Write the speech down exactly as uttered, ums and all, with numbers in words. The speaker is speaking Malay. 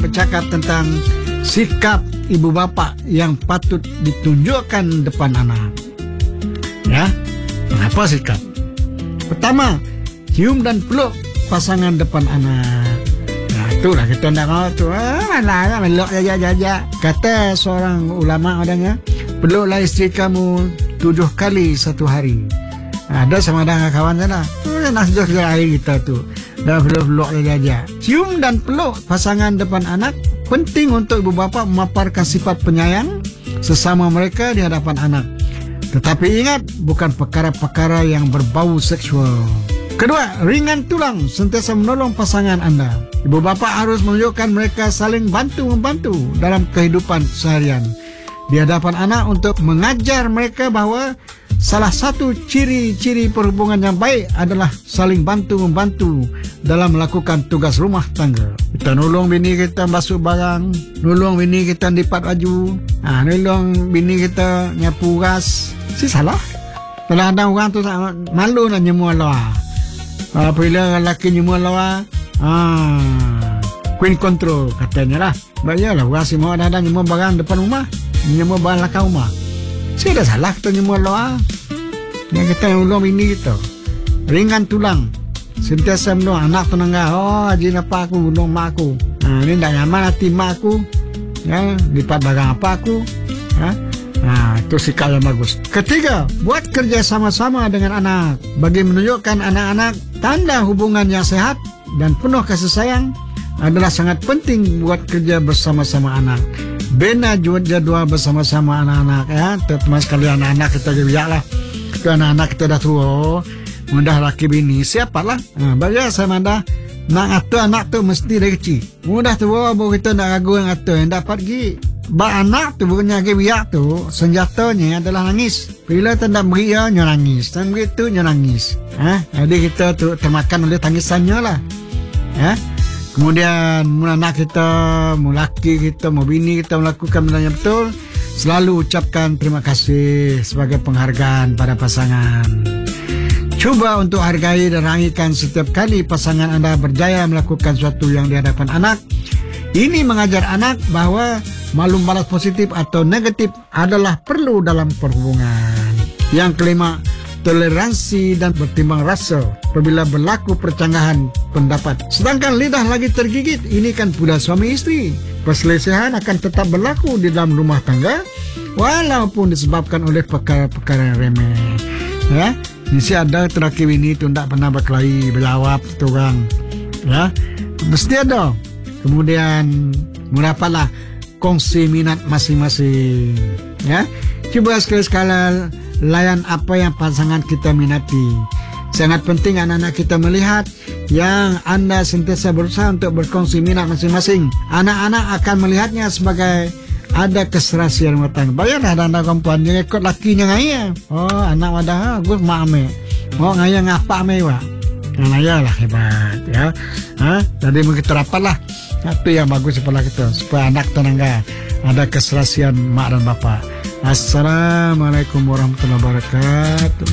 bercakap tentang sikap ibu bapa yang patut ditunjukkan depan anak. Ya, apa sikap? Pertama, cium dan peluk pasangan depan anak. Nah, itulah kita nak tahu tu. Ah, anak meluk jaja-jaja. Kata seorang ulama adanya, peluklah isteri kamu tujuh kali satu hari. Ada sama dengan kawan saya lah. Nak tujuh hari kita tu. Dah peluk-peluk jaja. Cium dan peluk pasangan depan anak penting untuk ibu bapa memaparkan sifat penyayang sesama mereka di hadapan anak. Tetapi ingat, bukan perkara-perkara yang berbau seksual. Kedua, ringan tulang, sentiasa menolong pasangan anda. Ibu bapa harus menunjukkan mereka saling bantu-membantu dalam kehidupan seharian di hadapan anak untuk mengajar mereka bahawa salah satu ciri-ciri perhubungan yang baik adalah saling bantu-membantu dalam melakukan tugas rumah tangga. Kita nolong bini kita basuh barang, nolong bini kita lipat baju, ha, nolong bini kita nyapu gas. Si salah. Kalau ada orang tu malu nak nyemua lawa. Apabila lelaki nyemua lawa, ah, queen control katanya lah. Baiklah, orang si mau ada nyemua barang depan rumah, nyemua barang belakang rumah. Si ada salah kita nyemua lawa. Yang kita nolong bini kita. Ringan tulang. Sentiasa menolong anak tenangga. Oh, haji apa aku nolong mak aku. Ha, ini tak nyaman hati mak aku. Ya, lipat barang apa aku. Ha? Nah, itu sikap yang bagus. Ketiga, buat kerja sama-sama dengan anak bagi menunjukkan anak-anak tanda hubungan yang sehat dan penuh kasih sayang adalah sangat penting buat kerja bersama-sama anak. Bina jadual bersama-sama anak-anak ya. Teman sekali anak-anak kita biar lah. Itu anak-anak kita dah tua, mudah laki bini siapalah. Nah, bagi saya manda nak atur anak tu mesti dari kecil. Mudah tua baru kita nak ragu yang atur yang dapat pergi. Ba anak tu punya biak tu senjatanya adalah nangis. Bila tanda beri ya nangis, dan begitu nangis. Ha? Jadi kita tu termakan oleh tangisannya lah. Ya. Kemudian mula anak kita, mula laki kita, mau bini kita melakukan benda yang betul, selalu ucapkan terima kasih sebagai penghargaan pada pasangan. Cuba untuk hargai dan rangikan setiap kali pasangan anda berjaya melakukan sesuatu yang di hadapan anak. Ini mengajar anak bahawa maklum balas positif atau negatif adalah perlu dalam perhubungan. Yang kelima, toleransi dan bertimbang rasa apabila berlaku percanggahan pendapat. Sedangkan lidah lagi tergigit, ini kan pula suami isteri. Perselisihan akan tetap berlaku di dalam rumah tangga walaupun disebabkan oleh perkara-perkara yang remeh. Ya, mesti ada terakhir ini tu tak pernah berkelahi, berjawab tu orang. Ya, mesti ada. Kemudian mendapatlah kongsi minat masing-masing. Ya, cuba sekali-sekala layan apa yang pasangan kita minati. Sangat penting anak-anak kita melihat yang anda sentiasa berusaha untuk berkongsi minat masing-masing. Anak-anak akan melihatnya sebagai ada keserasian rumah tangga. Bayarlah anak perempuan yang ikut lakinya ngaya. Oh, anak wadah aku mak ame. Oh, ngaya ngapa ame wa. Ngaya lah hebat ya. Ha, jadi kita rapatlah. Itu yang bagus supaya kita, supaya anak tenangga ada keserasian mak dan bapa. Assalamualaikum warahmatullahi wabarakatuh.